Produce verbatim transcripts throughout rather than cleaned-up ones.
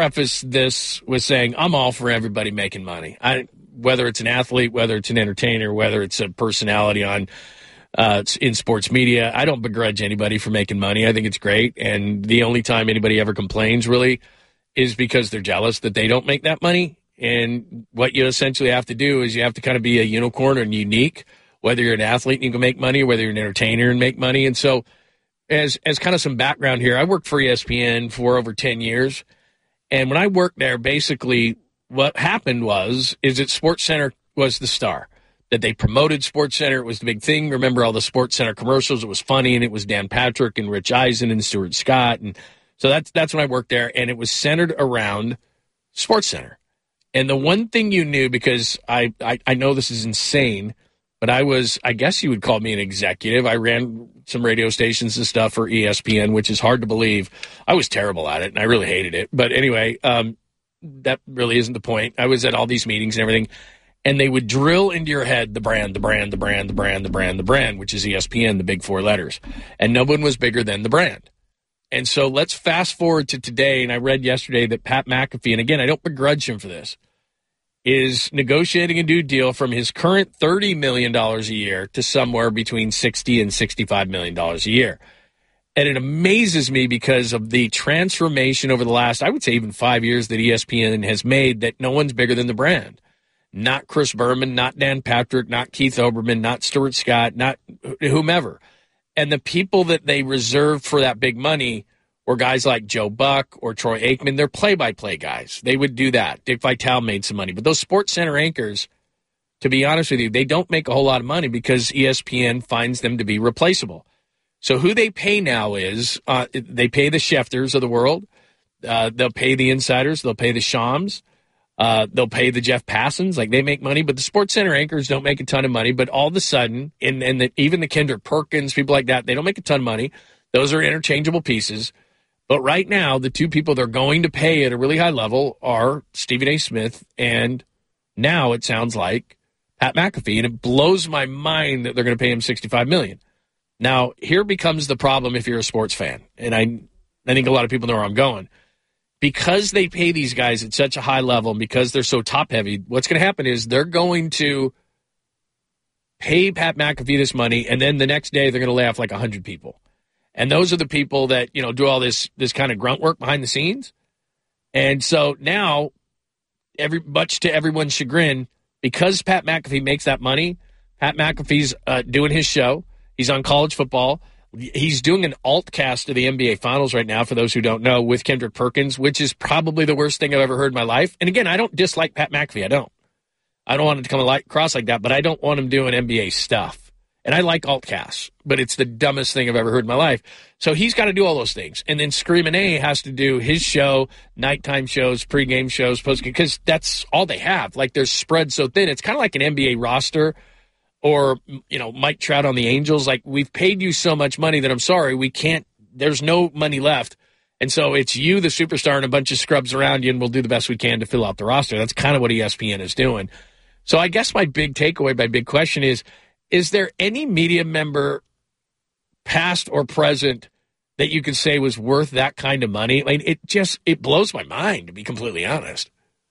preface this with saying I'm all for everybody making money. I, whether it's an athlete, whether it's an entertainer, whether it's a personality on uh, in sports media, I don't begrudge anybody for making money. I think it's great. And the only time anybody ever complains really is because they're jealous that they don't make that money. And what you essentially have to do is you have to kind of be a unicorn and unique, whether you're an athlete and you can make money, or whether you're an entertainer and make money. And so as as kind of some background here, I worked for E S P N for over ten years. And when I worked there, basically what happened was is that SportsCenter was the star, that they promoted SportsCenter. It was the big thing. Remember all the SportsCenter commercials? It was funny, and it was Dan Patrick and Rich Eisen and Stuart Scott. And so that's that's when I worked there, and it was centered around SportsCenter. And the one thing you knew, because I, I, I know this is insane, but I was, I guess you would call me an executive. I ran some radio stations and stuff for E S P N, which is hard to believe. I was terrible at it, and I really hated it. But anyway, um, that really isn't the point. I was at all these meetings and everything, and they would drill into your head the brand, the brand, the brand, the brand, the brand, the brand, which is E S P N, the big four letters. And no one was bigger than the brand. And so let's fast forward to today, and I read yesterday that Pat McAfee, and again, I don't begrudge him for this, is negotiating a new deal from his current thirty million dollars a year to somewhere between sixty and sixty-five million dollars a year. And it amazes me because of the transformation over the last, I would say even five years that E S P N has made, that no one's bigger than the brand. Not Chris Berman, not Dan Patrick, not Keith Olbermann, not Stuart Scott, not whomever. And the people that they reserved for that big money were guys like Joe Buck or Troy Aikman. They're play-by-play guys. They would do that. Dick Vitale made some money. But those SportsCenter anchors, to be honest with you, they don't make a whole lot of money because E S P N finds them to be replaceable. So who they pay now is uh, they pay the Schefters of the world. Uh, they'll pay the insiders. They'll pay the Shams. Uh, they'll pay the Jeff Passons. Like, they make money, but the SportsCenter anchors don't make a ton of money. But all of a sudden, and, and the, even the Kendrick Perkins, people like that, they don't make a ton of money. Those are interchangeable pieces. But right now, the two people they're going to pay at a really high level are Stephen A. Smith and now it sounds like Pat McAfee. And it blows my mind that they're going to pay him sixty-five million dollars. Now, here becomes the problem if you're a sports fan. And I, I think a lot of people know where I'm going. Because they pay these guys at such a high level and because they're so top-heavy, what's going to happen is they're going to pay Pat McAfee this money, and then the next day they're going to lay off like one hundred people. And those are the people that, you know, do all this this kind of grunt work behind the scenes. And so now, every much to everyone's chagrin, because Pat McAfee makes that money, Pat McAfee's uh, doing his show. He's on college football. He's doing an alt cast of the N B A Finals right now, for those who don't know, with Kendrick Perkins, which is probably the worst thing I've ever heard in my life. And again, I don't dislike Pat McAfee. I don't. I don't want him to come across like that, but I don't want him doing N B A stuff. And I like alt casts, but it's the dumbest thing I've ever heard in my life. So he's got to do all those things. And then Screamin' A has to do his show, nighttime shows, pregame shows, postgame, because that's all they have. Like, they're spread so thin. It's kind of like an N B A roster. Or, you know, Mike Trout on the Angels. Like, we've paid you so much money that I'm sorry, we can't, there's no money left. And so it's you, the superstar, and a bunch of scrubs around you, and we'll do the best we can to fill out the roster. That's kind of what E S P N is doing. So I guess my big takeaway, my big question is, is there any media member, past or present, that you could say was worth that kind of money? Like, it just, it blows my mind, to be completely honest.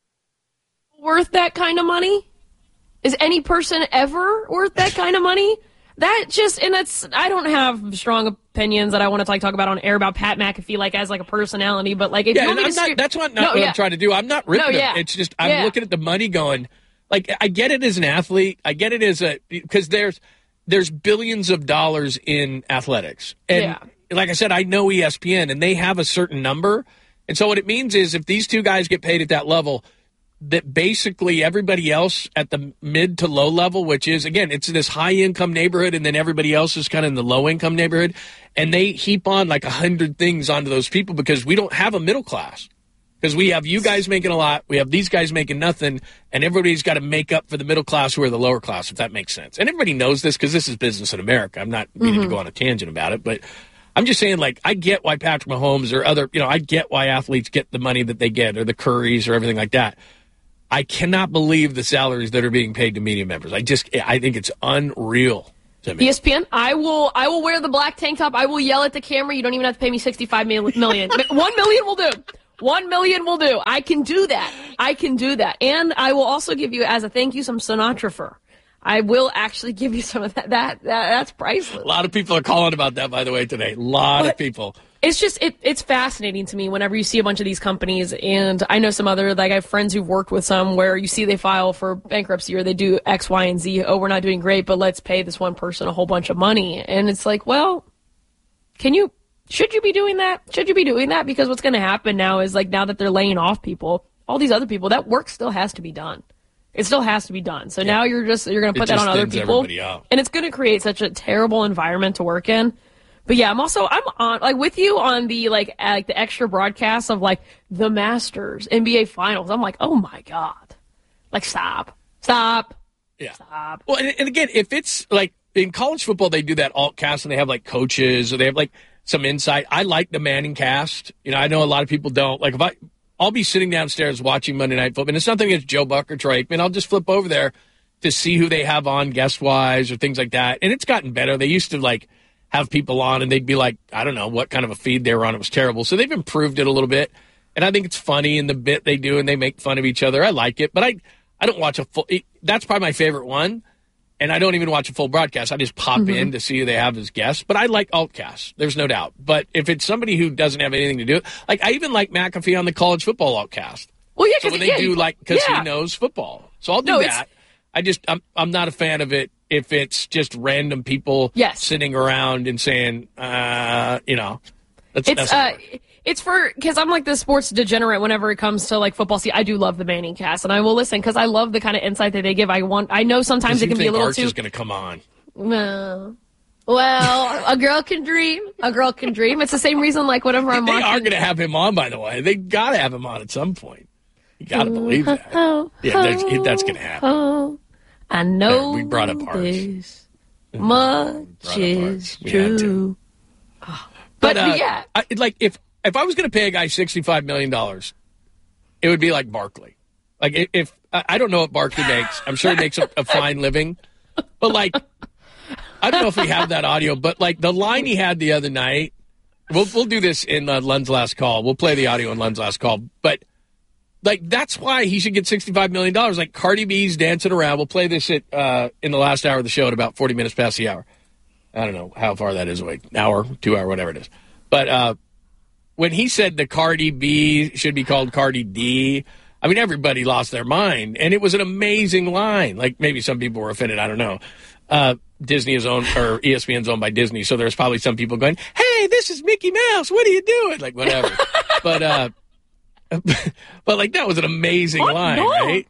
Worth that kind of money? Is any person ever worth that kind of money? That just, and that's, I don't have strong opinions that I want to like talk about on air about Pat McAfee, like as like a personality, but like, if yeah, you want me I'm to not, steer, that's what, not no, what yeah. I'm trying to do. I'm not ripping no, yeah. him. It's just, I'm yeah. looking at the money going, like, I get it as an athlete. I get it as a, because there's, there's billions of dollars in athletics. And yeah. like I said, I know E S P N and they have a certain number. And so what it means is if these two guys get paid at that level, that basically everybody else at the mid to low level, which is, again, it's this high-income neighborhood, and then everybody else is kind of in the low-income neighborhood, and they heap on like a hundred things onto those people because we don't have a middle class. Because we have you guys making a lot, we have these guys making nothing, and everybody's got to make up for the middle class who are the lower class, if that makes sense. And everybody knows this because this is business in America. I'm not meaning mm-hmm. to go on a tangent about it, but I'm just saying, like, I get why Patrick Mahomes or other, you know, I get why athletes get the money that they get, or the Currys or everything like that. I cannot believe the salaries that are being paid to media members. I just, I think it's unreal to me. E S P N, I will, I will wear the black tank top. I will yell at the camera. You don't even have to pay me sixty-five million. One million will do. One million will do. I can do that. I can do that. And I will also give you, as a thank you, some Sinatra fur. I will actually give you some of that. That, that that's priceless. A lot of people are calling about that, by the way, today. A lot but of people. It's just, it, it's fascinating to me whenever you see a bunch of these companies. And I know some other, like I have friends who've worked with some where you see they file for bankruptcy or they do X, Y, and Z. Oh, we're not doing great, but let's pay this one person a whole bunch of money. And it's like, well, can you, should you be doing that? Should you be doing that? Because what's going to happen now is like now that they're laying off people, all these other people, that work still has to be done. It still has to be done. So yeah. now you're just you're going to put that on other people, and it's going to create such a terrible environment to work in. But yeah, I'm also I'm on like with you on the like uh, like the extra broadcasts of like the Masters, N B A Finals. I'm like, oh my god, like stop, stop, yeah, stop. Well, and, and again, if it's like in college football, they do that alt cast and they have like coaches or they have like some insight. I like the Manning cast. You know, I know a lot of people don't like if I. I'll be sitting downstairs watching Monday Night Football, and it's nothing against Joe Buck or Troy Aikman. I'll just flip over there to see who they have on guest-wise or things like that. And it's gotten better. They used to, like, have people on, and they'd be like, I don't know what kind of a feed they were on. It was terrible. So they've improved it a little bit, and I think it's funny in the bit they do, and they make fun of each other. I like it, but I, I don't watch a full – that's probably my favorite one. And I don't even watch a full broadcast. I just pop mm-hmm. in to see who they have as guests. But I like altcasts. There's no doubt. But if it's somebody who doesn't have anything to do, like I even like McAfee on the college football altcast. Well, yeah, because so they yeah, do like because yeah. he knows football. So I'll do no, that. I just I'm I'm not a fan of it if it's just random people yes. sitting around and saying, uh, you know, that's, it's that's uh. It's for, because I'm like the sports degenerate whenever it comes to like football. See, I do love the Manning cast, and I will listen because I love the kind of insight that they give. I want, I know sometimes it can be a little Arch too. is going to come on. No. Well, a girl can dream. A girl can dream. It's the same reason, like whenever I'm they watching. They are going to have him on, by the way. They got to have him on at some point. You got to believe that. Oh, yeah, that's, that's going to happen. Oh, I know. Yeah, we brought up Arch. This much is true. Oh. But, uh, yeah, I, like if. If I was going to pay a guy sixty-five million dollars, it would be like Barkley. Like, if, if I don't know what Barkley makes. I'm sure he makes a, a fine living. But, like, I don't know if we have that audio, but, like, the line he had the other night, we'll we'll do this in uh, Lund's last call. We'll play the audio in Lund's last call. But, like, that's why he should get sixty-five million dollars. Like, Cardi B's dancing around. We'll play this at uh, in the last hour of the show at about forty minutes past the hour. I don't know how far that is away. An hour, two hour, whatever it is. But, uh, when he said the Cardi B should be called Cardi D, I mean, everybody lost their mind. And it was an amazing line. Like, maybe some people were offended. I don't know. Uh, Disney is owned, or E S P N's owned by Disney. So there's probably some people going, hey, this is Mickey Mouse. What are you doing? Like, whatever. but, uh, but like, that was an amazing what? line, no. right?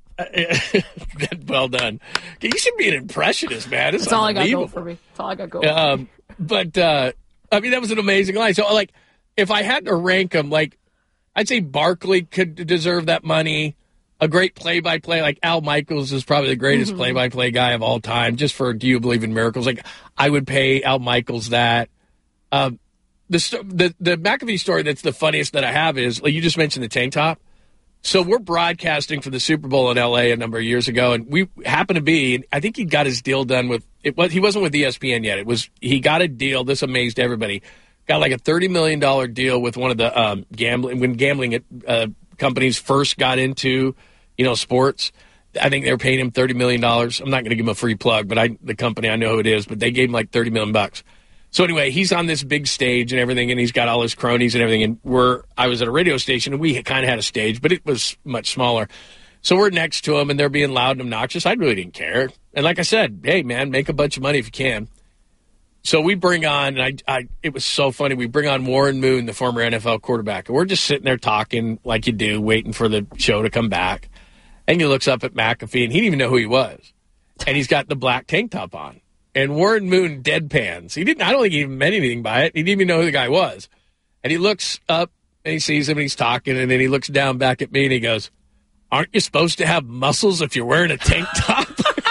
Well done. You should be an impressionist, man. It's That's all I got going for me. That's all I got going um, But, uh, I mean, that was an amazing line. So, like, if I had to rank them, like, I'd say Barkley could deserve that money. A great play-by-play, like Al Michaels is probably the greatest mm-hmm. play-by-play guy of all time, just for Do You Believe in Miracles? Like, I would pay Al Michaels that. Um, the, the the McAfee story that's the funniest that I have is, like, you just mentioned the tank top. So we're broadcasting for the Super Bowl in L A a number of years ago, and we happened to be, I think he got his deal done with, it was he wasn't with E S P N yet. It was, he got a deal, this amazed everybody. Got like a thirty million dollars deal with one of the um, gambling, when gambling uh, companies first got into, you know, sports. I think they were paying him thirty million dollars. I'm not going to give him a free plug, but I, the company, I know who it is, but they gave him like thirty million bucks. So anyway, he's on this big stage and everything, and he's got all his cronies and everything. And we're, I was at a radio station, and we kind of had a stage, but it was much smaller. So we're next to him, and they're being loud and obnoxious. I really didn't care. And like I said, hey, man, make a bunch of money if you can. So we bring on, and I, I, it was so funny, we bring on Warren Moon, the former N F L quarterback, and we're just sitting there talking like you do, waiting for the show to come back. And he looks up at McAfee, and he didn't even know who he was. And he's got the black tank top on. And Warren Moon deadpans. He didn't, I don't think he even meant anything by it. He didn't even know who the guy was. And he looks up, and he sees him, and he's talking, and then he looks down back at me, and he goes, aren't you supposed to have muscles if you're wearing a tank top?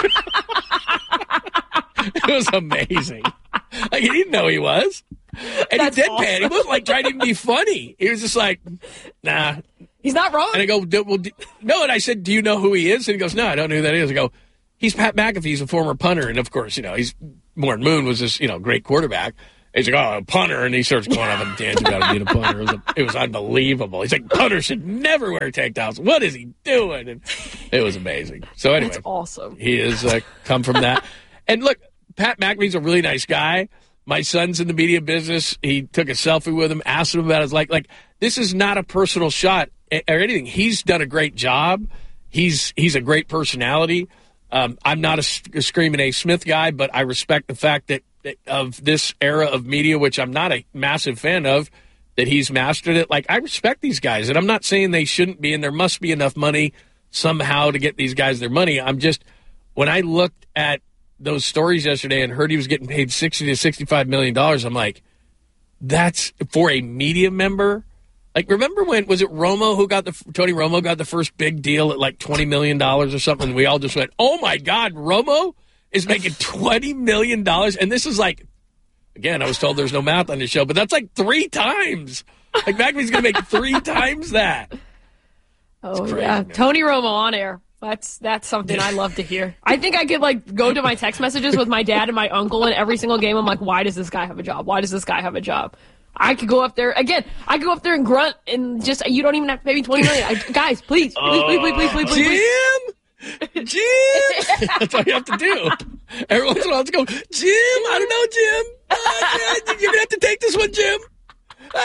It was amazing. Like, he didn't know he was. And That's he deadpan. Awesome. He wasn't like trying to even be funny. He was just like, nah. He's not wrong. And I go, well, no. And I said, do you know who he is? And he goes, no, I don't know who that is. I go, he's Pat McAfee. He's a former punter. And of course, you know, he's Warren Moon was this, you know, great quarterback. He's like, oh, a punter, and he starts going off on a tangent about being a punter. It was, a, it was unbelievable. He's like, punters should never wear tank tops. What is he doing? And it was amazing. So anyway, that's awesome. He has uh, come from that. And look, Pat McAfee's a really nice guy. My son's in the media business. He took a selfie with him, asked him about his like. Like this is not a personal shot or anything. He's done a great job. He's he's a great personality. Um, I'm not a, a Screaming A. Smith guy, but I respect the fact that. Of this era of media, which I'm not a massive fan of, that he's mastered it. Like, I respect these guys, and I'm not saying they shouldn't be, and there must be enough money somehow to get these guys their money. I'm just, when I looked at those stories yesterday and heard he was getting paid sixty to sixty-five million dollars, I'm like, that's for a media member. Like, remember when, was it Romo who got the, Tony Romo got the first big deal at like twenty million dollars or something, and we all just went, oh my God, Romo is making twenty million dollars. And this is like, again, I was told there's no math on this show, but that's like three times. Like, McAfee's going to make three times that. Oh, crazy, yeah. Man. Tony Romo on air. That's that's something I love to hear. I think I could, like, go to my text messages with my dad and my uncle, and every single game I'm like, why does this guy have a job? Why does this guy have a job? I could go up there, again, I could go up there and grunt and just, you don't even have to pay me twenty million dollars. I, guys, please, please, please, please, please, please, please, please. Jim! Jim! That's all you have to do. Every once in a while, to go, Jim, I don't know, Jim. Uh, you're going to have to take this one, Jim. Uh,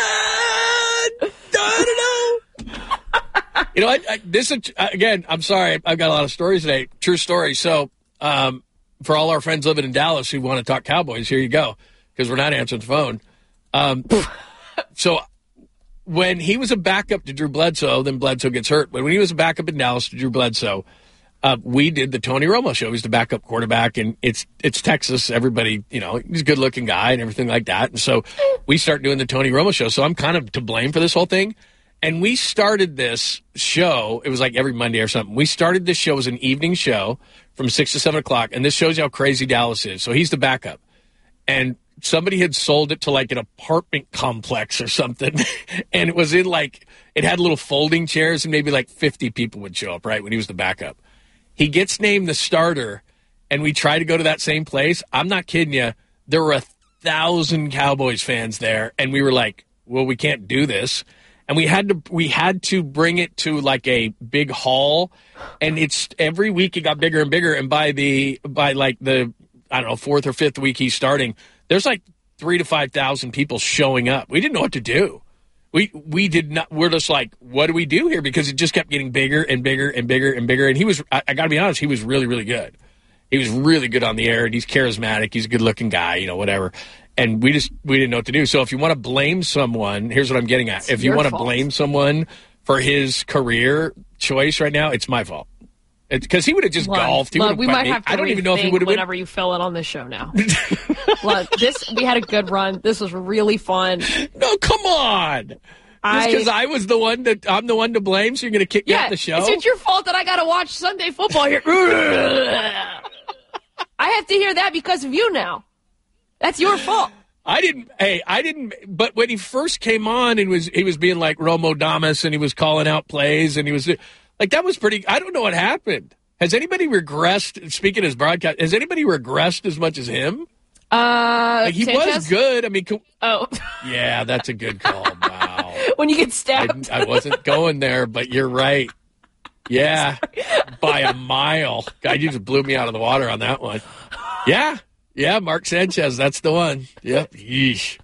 I don't know. You know, I, I, this is, again, I'm sorry. I've got a lot of stories today. True story. So, um, for all our friends living in Dallas who want to talk Cowboys, here you go, because we're not answering the phone. Um, so, when he was a backup to Drew Bledsoe, then Bledsoe gets hurt. But when he was a backup in Dallas to Drew Bledsoe, Uh, we did the Tony Romo show. He's the backup quarterback, and it's it's Texas. Everybody, you know, he's a good-looking guy and everything like that. And so we start doing the Tony Romo show. So I'm kind of to blame for this whole thing. And we started this show. It was like every Monday or something. We started this show as an evening show from six to seven o'clock, and this shows you how crazy Dallas is. So he's the backup. And somebody had sold it to like an apartment complex or something, and it was in like, it had little folding chairs, and maybe like fifty people would show up, right, when he was the backup. He gets named the starter, and we try to go to that same place. I'm not kidding you. There were a thousand Cowboys fans there, and we were like, well, we can't do this. And we had to we had to bring it to like a big hall, and it's every week it got bigger and bigger. And by the by like the I don't know fourth or fifth week he's starting, there's like three to five thousand people showing up. We didn't know what to do. We we did not. We're just like, what do we do here? Because it just kept getting bigger and bigger and bigger and bigger. And he was, I, I got to be honest, he was really, really good. He was really good on the air, and he's charismatic. He's a good-looking guy, you know, whatever. And we just we didn't know what to do. So if you want to blame someone, here's what I'm getting at. It's if you want to fault. blame someone for his career choice right now, it's my fault. Because he would have just Look, golfed. He look, we might me. have to I don't even know if he rethink would have been. whenever you fill in on this show now. Look, this we had a good run. This was really fun. No, come on. Just because I, I was the one that I'm the one to blame, so you're going to kick me yeah, off the show? It's, it's your fault that I got to watch Sunday football here. I have to hear that because of you now. That's your fault. I didn't. Hey, I didn't. But when he first came on and was he was being like Romo Damas and he was calling out plays and he was like that was pretty. I don't know what happened. Has anybody regressed? Speaking as broadcast, has anybody regressed as much as him? Uh, like he Sanchez? was good. I mean, can, oh, yeah, that's a good call. Wow. When you get stabbed, I, I wasn't going there, but you're right. Yeah, by a mile. God, you just blew me out of the water on that one. Yeah, yeah, Mark Sanchez, that's the one. Yep. Yeesh.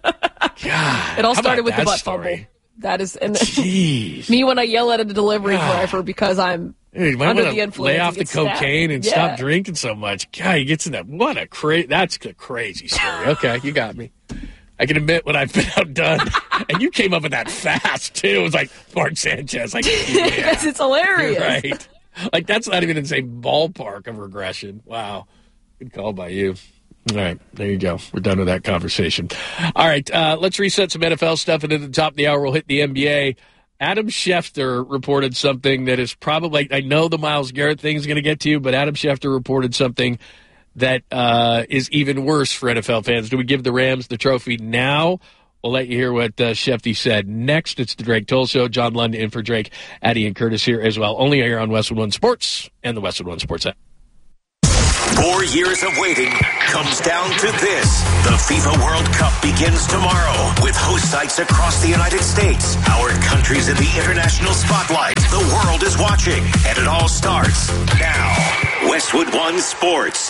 God, it all started with the butt story? fumble. That is, and Jeez. me when I yell at a delivery God. driver because I'm Dude, you might under want the to influence. lay off the cocaine stabbed. and yeah. stop drinking so much. God, he gets in that. What a crazy. That's a crazy story. Okay, you got me. I can admit when I've been outdone. And you came up with that fast, too. It was like Mark Sanchez. Like, yeah, because it's hilarious. you're right. Like, that's not even in the same ballpark of regression. Wow. Good call by you. All right, there you go. We're done with that conversation. All right, uh, let's reset some N F L stuff, and at the top of the hour, we'll hit the N B A. Adam Schefter reported something that is probably, I know the Myles Garrett thing is going to get to you, but Adam Schefter reported something that uh, is even worse for N F L fans. Do we give the Rams the trophy now? We'll let you hear what uh, Shefty said next. It's the Drake Toll Show. John London in for Drake. Addie and Curtis here as well. Only here on Westwood One Sports and the Westwood One Sports app. Four years of waiting comes down to this. The FIFA World Cup begins tomorrow with host sites across the United States. Our country's in the international spotlight. The world is watching, and it all starts now. Westwood One Sports.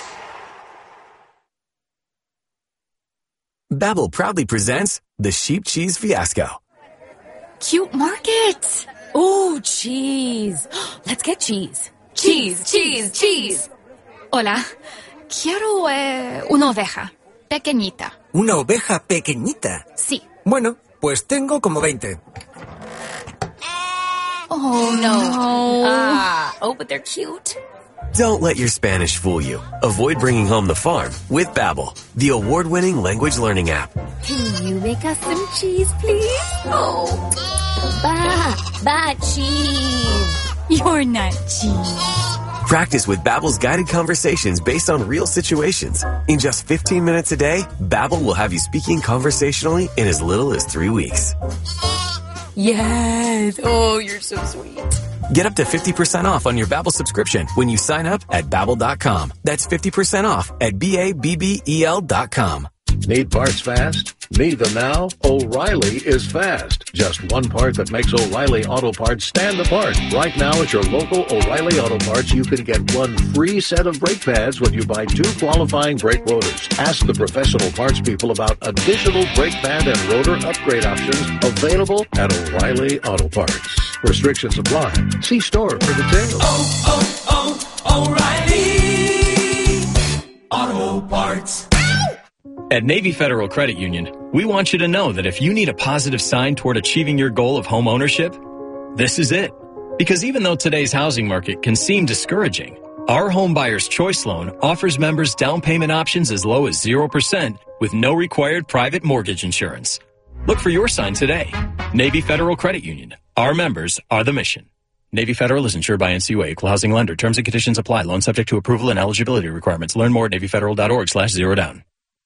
Babbel proudly presents the Sheep Cheese Fiasco. Cute market. Ooh, cheese. Let's get cheese. Cheese, cheese, cheese. Hola. Quiero eh, una oveja. Pequeñita. ¿Una oveja pequeñita? Sí. Bueno, pues tengo como veinte. Oh, no. Ah, oh, but they're cute. Don't let your Spanish fool you. Avoid bringing home the farm with Babbel, the award-winning language learning app. Can you make us some cheese, please? Oh. Ba, ba, cheese. You're not cheese. Practice with Babbel's guided conversations based on real situations. In just fifteen minutes a day, Babbel will have you speaking conversationally in as little as three weeks. Yes. Oh, you're so sweet. Get up to fifty percent off on your Babbel subscription when you sign up at Babbel dot com. That's fifty percent off at B A B B E L dot com. Need parts fast? Need them now? O'Reilly is fast. Just one part that makes O'Reilly Auto Parts stand apart. Right now at your local O'Reilly Auto Parts, you can get one free set of brake pads when you buy two qualifying brake rotors. Ask the professional parts people about additional brake pad and rotor upgrade options available at O'Reilly Auto Parts. Restrictions apply. See store for details. Oh, oh, oh, O'Reilly Auto Parts. At Navy Federal Credit Union, we want you to know that if you need a positive sign toward achieving your goal of home ownership, this is it. Because even though today's housing market can seem discouraging, our Home Buyer's Choice Loan offers members down payment options as low as zero percent with no required private mortgage insurance. Look for your sign today. Navy Federal Credit Union. Our members are the mission. Navy Federal is insured by N C U A, Equal Housing Lender. Terms and conditions apply. Loan subject to approval and eligibility requirements. Learn more at navy federal dot org slash zero down.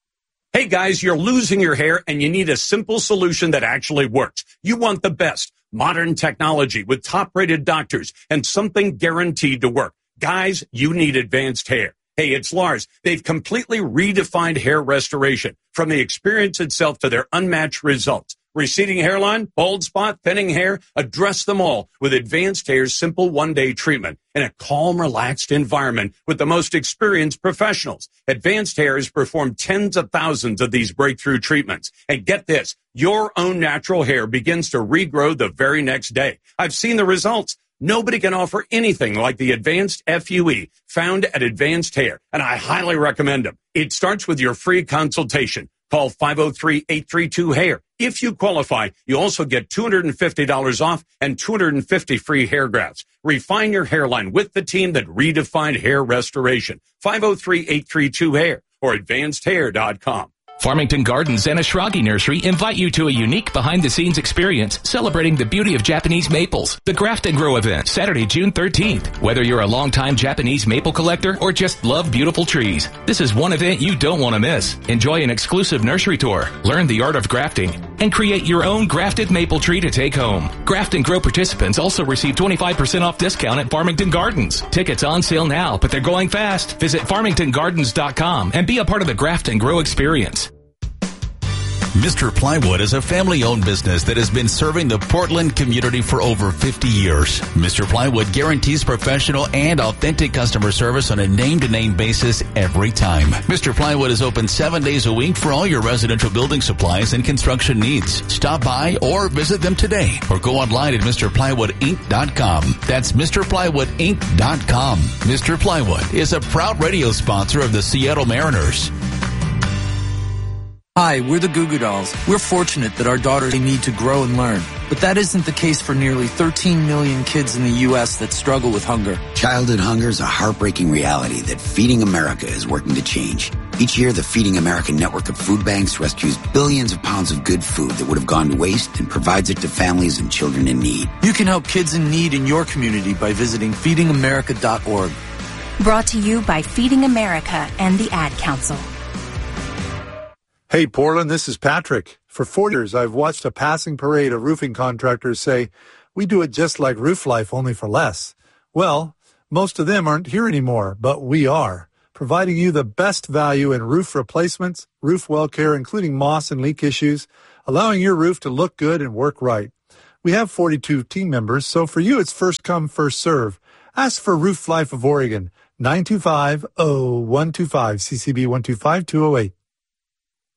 Hey guys, you're losing your hair and you need a simple solution that actually works. You want the best modern technology with top-rated doctors and something guaranteed to work. Guys, you need Advanced Hair. Hey, it's Lars. They've completely redefined hair restoration, from the experience itself to their unmatched results. Receding hairline, bald spot, thinning hair, address them all with Advanced Hair's simple one-day treatment in a calm, relaxed environment with the most experienced professionals. Advanced Hair has performed tens of thousands of these breakthrough treatments. And get this, your own natural hair begins to regrow the very next day. I've seen the results. Nobody can offer anything like the Advanced F U E found at Advanced Hair, and I highly recommend them. It starts with your free consultation. Call five oh three, eight three two, hair. If you qualify, you also get two hundred fifty dollars off and two hundred fifty free hair grafts. Refine your hairline with the team that redefined hair restoration. five oh three, eight three two, hair or advanced hair dot com. Farmington Gardens and Ashragi Nursery invite you to a unique behind-the-scenes experience celebrating the beauty of Japanese maples. The Graft and Grow event, Saturday, June thirteenth. Whether you're a longtime Japanese maple collector or just love beautiful trees, this is one event you don't want to miss. Enjoy an exclusive nursery tour, learn the art of grafting, and create your own grafted maple tree to take home. Graft and Grow participants also receive twenty-five percent off discount at Farmington Gardens. Tickets on sale now, but they're going fast. Visit farmington gardens dot com and be a part of the Graft and Grow experience. Mister Plywood is a family-owned business that has been serving the Portland community for over fifty years. Mister Plywood guarantees professional and authentic customer service on a name-to-name basis every time. Mister Plywood is open seven days a week for all your residential building supplies and construction needs. Stop by or visit them today or go online at Mr Plywood Inc dot com. That's Mr Plywood Inc dot com. Mister Plywood is a proud radio sponsor of the Seattle Mariners. Hi, we're the Goo Goo Dolls. We're fortunate that our daughters need to grow and learn. But that isn't the case for nearly thirteen million kids in the U S that struggle with hunger. Childhood hunger is a heartbreaking reality that Feeding America is working to change. Each year, the Feeding America network of food banks rescues billions of pounds of good food that would have gone to waste and provides it to families and children in need. You can help kids in need in your community by visiting feeding america dot org. Brought to you by Feeding America and the Ad Council. Hey, Portland, this is Patrick. For four years, I've watched a passing parade of roofing contractors say, we do it just like Roof Life, only for less. Well, most of them aren't here anymore, but we are. providing you the best value in roof replacements, roof well care, including moss and leak issues, allowing your roof to look good and work right. We have forty-two team members, so for you it's first come, first serve. Ask for Roof Life of Oregon, nine two five, zero one two five, C C B one two five two zero eight.